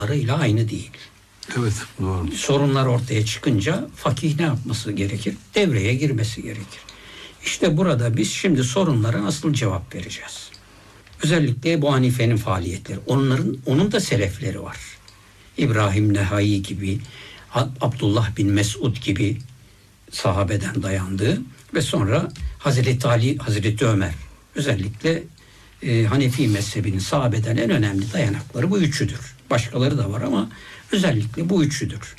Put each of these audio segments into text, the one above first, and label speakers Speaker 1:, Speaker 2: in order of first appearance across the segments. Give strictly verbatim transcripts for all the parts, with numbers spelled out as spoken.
Speaker 1: ile aynı değil.
Speaker 2: Evet, doğru.
Speaker 1: Sorunlar ortaya çıkınca fakih ne yapması gerekir? Devreye girmesi gerekir. İşte burada biz şimdi sorunlara nasıl cevap vereceğiz? Özellikle Ebu Hanife'nin faaliyetleri. Onların, onun da selefleri var. İbrahim Nehai gibi, Abdullah bin Mesud gibi sahabeden dayandığı ve sonra Hazreti Ali, Hazreti Ömer, özellikle e, Hanefi mezhebinin sahabeden en önemli dayanakları bu üçüdür. Başkaları da var ama özellikle bu üçüdür.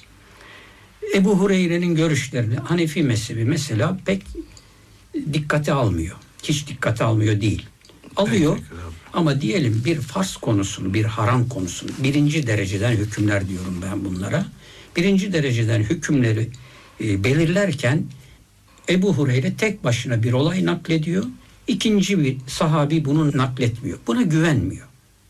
Speaker 1: Ebu Hureyre'nin görüşlerini Hanefi mezhebi mesela pek dikkate almıyor. Hiç dikkate almıyor değil. Alıyor ama diyelim bir farz konusunu, bir haram konusunu, birinci dereceden hükümler diyorum ben bunlara. Birinci dereceden hükümleri e, belirlerken Ebu Hureyre tek başına bir olay naklediyor. İkinci bir sahabi bunu nakletmiyor. Buna güvenmiyor.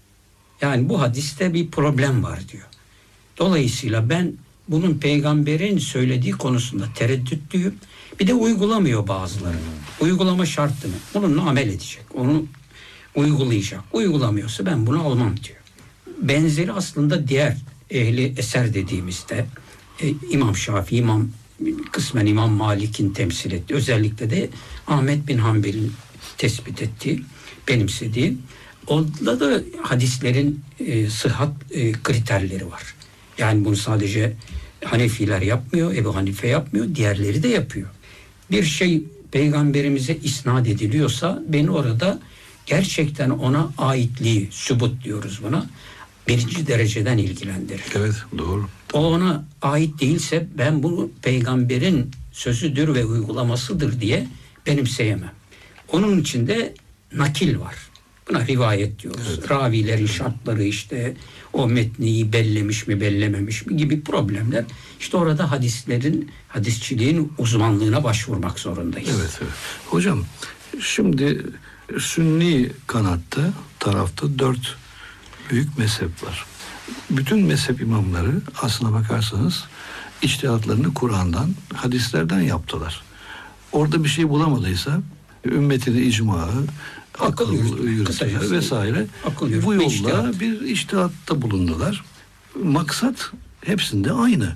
Speaker 1: Yani bu hadiste bir problem var diyor. Dolayısıyla ben bunun peygamberin söylediği konusunda tereddütlüyüm. Bir de uygulamıyor bazıları. Uygulama şartı mı? Onunla amel edecek. Onu uygulayacak. Uygulamıyorsa ben bunu almam diyor. Benzeri aslında diğer ehli eser dediğimizde e, İmam Şafii, İmam kısmen İmam Malik'in temsil ettiği, özellikle de Ahmet bin Hanbel'in tespit ettiği, benimsediği, onda da hadislerin e, sıhhat e, kriterleri var. Yani bunu sadece Hanefiler yapmıyor, Ebu Hanife yapmıyor, diğerleri de yapıyor. Bir şey peygamberimize isnat ediliyorsa beni orada gerçekten ona aitliği, sübut diyoruz buna, birinci dereceden ilgilendirir.
Speaker 2: Evet, doğru.
Speaker 1: O ona ait değilse ben bunu peygamberin sözüdür ve uygulamasıdır diye benimseyemem. Onun içinde nakil var. Buna rivayet diyoruz. Evet. Ravilerin şartları, işte o metniyi bellemiş mi bellememiş mi gibi problemler. İşte orada hadislerin, hadisçiliğin uzmanlığına başvurmak zorundayız.
Speaker 2: Evet, evet. Hocam şimdi Sünni kanatta, tarafta dört büyük mezhep var. Bütün mezhep imamları aslına bakarsanız içtihatlarını Kur'an'dan, hadislerden yaptılar. Orada bir şey bulamadıysa ümmetinin icmaı, akıl, akıl yürütücü vesaire akıl bu yolla içtihat. Bir içtihatta bulundular. Maksat hepsinde aynı.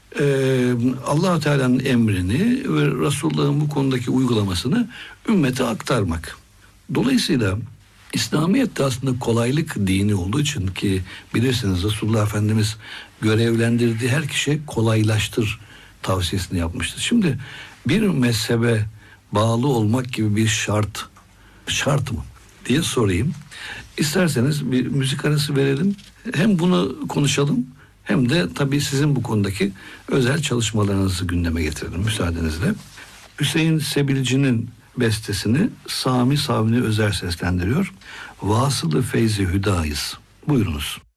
Speaker 2: Ee, Allah-u Teala'nın emrini ve Resulullah'ın bu konudaki uygulamasını ümmete aktarmak. Dolayısıyla İslamiyet de aslında kolaylık dini olduğu için, ki bilirsiniz Resulullah Efendimiz görevlendirdiği her kişiye kolaylaştır tavsiyesini yapmıştır. Şimdi bir mezhebe bağlı olmak gibi bir şart şart mı diye sorayım. İsterseniz bir müzik arası verelim. Hem bunu konuşalım hem de tabii sizin bu konudaki özel çalışmalarınızı gündeme getirelim müsaadenizle. Hüseyin Sebilci'nin bestesini Sami Savni Özer seslendiriyor. Vasılı Feyzi Hüdayız. Buyurunuz.